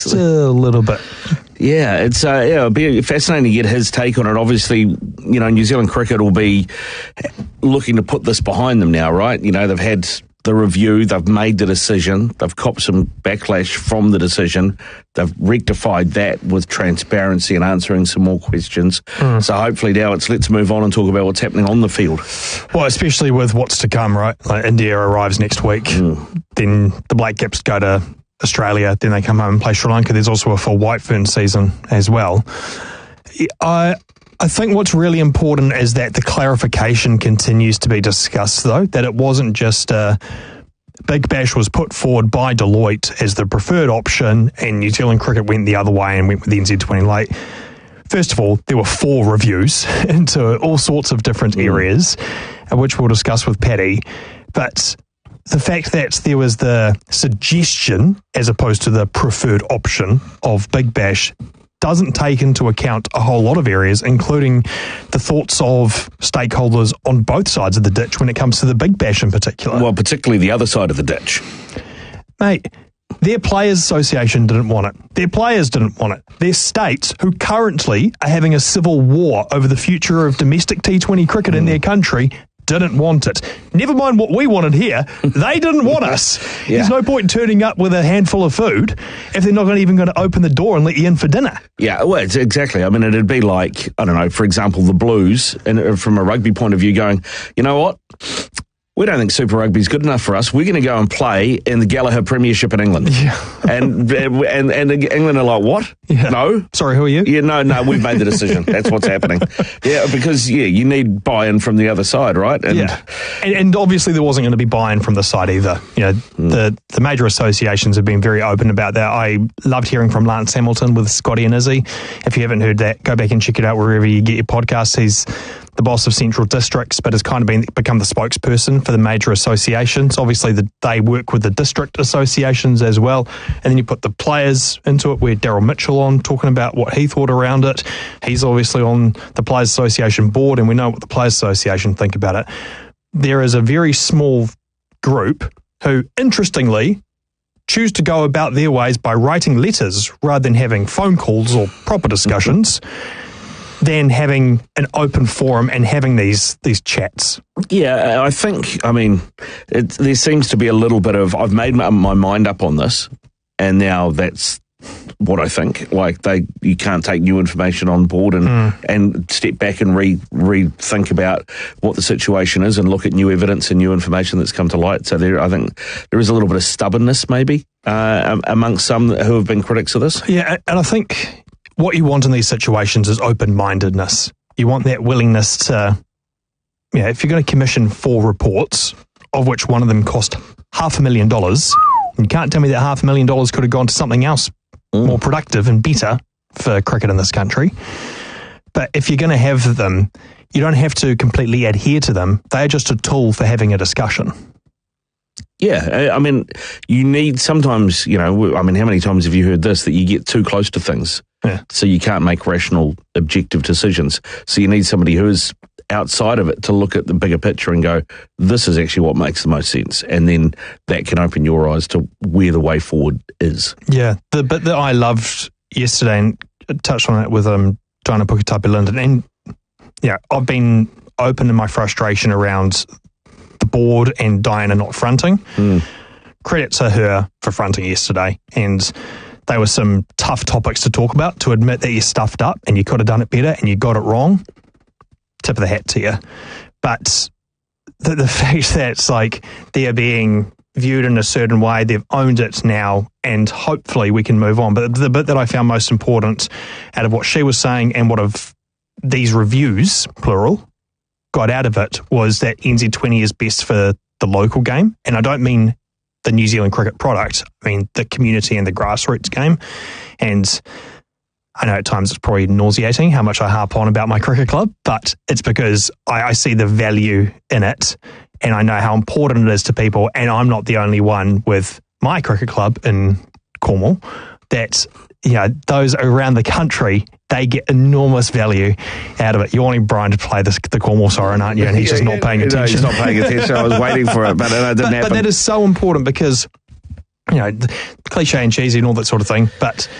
Just a little bit. Yeah, it'll be fascinating to get his take on it. Obviously, New Zealand cricket will be looking to put this behind them now, right? They've had the review, they've made the decision, they've copped some backlash from the decision, they've rectified that with transparency and answering some more questions. So hopefully now let's move on and talk about what's happening on the field. Well, especially with what's to come, right? Like India arrives next week, then the Black Caps go to Australia, then they come home and play Sri Lanka. There's also a full white fern season as well. I think what's really important is that the clarification continues to be discussed, though, that it wasn't just Big Bash was put forward by Deloitte as the preferred option, and New Zealand cricket went the other way and went with the NZ20 late. First of all, there were 4 reviews into all sorts of different areas, which we'll discuss with Paddy. But the fact that there was the suggestion as opposed to the preferred option of Big Bash doesn't take into account a whole lot of areas, including the thoughts of stakeholders on both sides of the ditch when it comes to the Big Bash in particular. Well, particularly the other side of the ditch. Mate, their Players Association didn't want it. Their players didn't want it. Their states, who currently are having a civil war over the future of domestic T20 cricket in their country, didn't want it. Never mind what we wanted here, they didn't want us. Yeah. There's no point turning up with a handful of food if they're not even going to open the door and let you in for dinner. Yeah, well, it's exactly. I mean, it'd be like, I don't know, for example, the Blues, and from a rugby point of view, going, you know what? We don't think Super Rugby's good enough for us. We're going to go and play in the Gallagher Premiership in England. Yeah. and England are like, what? Yeah. No. Sorry, who are you? Yeah, no, we've made the decision. That's what's happening. Yeah, because, you need buy-in from the other side, right? And obviously there wasn't going to be buy-in from the side either. The major associations have been very open about that. I loved hearing from Lance Hamilton with Scotty and Izzy. If you haven't heard that, go back and check it out wherever you get your podcasts. He's the boss of Central Districts, but has kind of become the spokesperson for the major associations. Obviously, they work with the district associations as well. And then you put the players into it, where Daryl Mitchell on talking about what he thought around it. He's obviously on the Players Association board, and we know what the Players Association think about it. There is a very small group who, interestingly, choose to go about their ways by writing letters rather than having phone calls or proper discussions. Than having an open forum and having these chats. Yeah, I think, there seems to be a little bit of, I've made my mind up on this, and now that's what I think. Like, you can't take new information on board and step back and rethink about what the situation is and look at new evidence and new information that's come to light. So I think there is a little bit of stubbornness, maybe, amongst some who have been critics of this. Yeah, and I think what you want in these situations is open-mindedness. You want that willingness to, if you're going to commission 4 reports, of which one of them cost $500,000, and you can't tell me that $500,000 could have gone to something else more productive and better for cricket in this country. But if you're going to have them, you don't have to completely adhere to them. They are just a tool for having a discussion. Yeah, you need sometimes, how many times have you heard this, that you get too close to things? Yeah. So you can't make rational, objective decisions. So you need somebody who is outside of it to look at the bigger picture and go, this is actually what makes the most sense. And then that can open your eyes to where the way forward is. Yeah, the bit that I loved yesterday, and touched on it with Diana Puketapi-Linden, and I've been open in my frustration around the board and Diana not fronting. Credit to her for fronting yesterday, and they were some tough topics to talk about, to admit that you stuffed up and you could have done it better and you got it wrong. Tip of the hat to you. But the fact that it's like they're being viewed in a certain way, they've owned it now, and hopefully we can move on. But the bit that I found most important out of what she was saying and what of these reviews, plural, got out of it was that NZ20 is best for the local game. And I don't mean the New Zealand cricket product. I mean the community and the grassroots game. And I know at times it's probably nauseating how much I harp on about my cricket club, but it's because I see the value in it, and I know how important it is to people. And I'm not the only one with my cricket club in Cornwall that, those around the country, they get enormous value out of it. You're wanting Brian to play the Cornwall siren, aren't you? And he's just not paying attention. No, he's not paying attention. I was waiting for it, but it didn't happen. But that is so important, because cliche and cheesy and all that sort of thing. But